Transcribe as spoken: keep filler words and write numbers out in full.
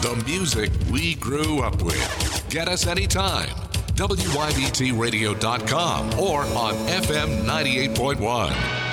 The music we grew up with. Get us anytime. W Y B T radio dot com or on F M ninety-eight point one.